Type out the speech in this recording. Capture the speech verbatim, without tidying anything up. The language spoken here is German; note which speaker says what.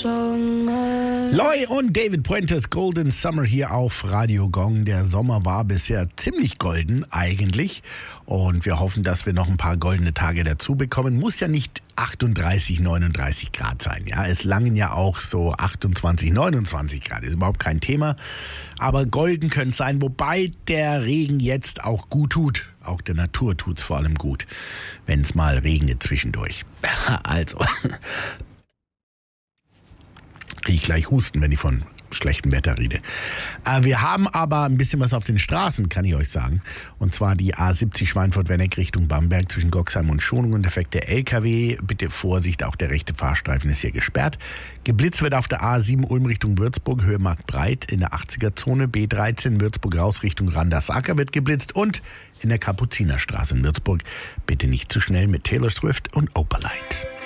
Speaker 1: Loy und David Puentes, Golden Summer hier auf Radio Gong. Der Sommer war bisher ziemlich golden eigentlich und wir hoffen, dass wir noch ein paar goldene Tage dazu bekommen. Muss ja nicht achtunddreißig, neununddreißig Grad sein. Ja, es langen ja auch so achtundzwanzig, neunundzwanzig Grad. Ist überhaupt kein Thema. Aber golden könnte es sein, wobei der Regen jetzt auch gut tut. Auch der Natur tut es vor allem gut, wenn es mal regnet zwischendurch. Also, kriege ich gleich Husten, wenn ich von schlechtem Wetter rede. Äh, wir haben aber ein bisschen was auf den Straßen, kann ich euch sagen. Und zwar die A siebzig Schweinfurt-Wenneck Richtung Bamberg zwischen Goxheim und Schonungen. Defekte L K W. Bitte Vorsicht, auch der rechte Fahrstreifen ist hier gesperrt. Geblitzt wird auf der A sieben Ulm Richtung Würzburg, Höhe Marktbreit in der achtziger-Zone. B dreizehn Würzburg raus Richtung Randersacker wird geblitzt. Und in der Kapuzinerstraße in Würzburg bitte nicht zu schnell mit Taylor Swift und Opalite.